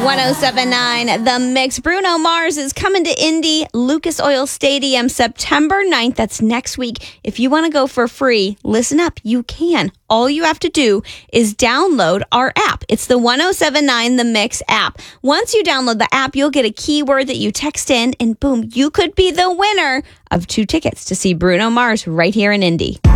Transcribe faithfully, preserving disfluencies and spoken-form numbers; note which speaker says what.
Speaker 1: one oh seven point nine The Mix. Bruno Mars is coming to Indy, Lucas Oil Stadium, September ninth. That's next week. If you want to go for free, listen up. You can. All you have to do is download our app. It's the one oh seven point nine The Mix app. Once you download the app, you'll get a keyword that you text in, and boom, you could be the winner of two tickets to see Bruno Mars right here in Indy.